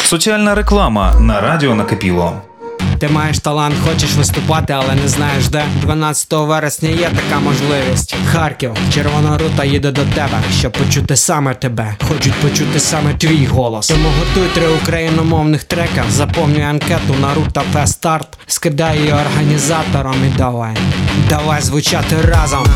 Соціальна реклама на радіо Накипіло. Ти маєш талант, хочеш виступати, але не знаєш де. 12 вересня є така можливість. Харків, Червона рута їде до тебе, щоб почути саме тебе. Хочуть почути саме твій голос. Тому готуй 3 україномовних трека, заповнюй анкету на Рута Фест Старт, скидай її організаторам і давай звучати разом.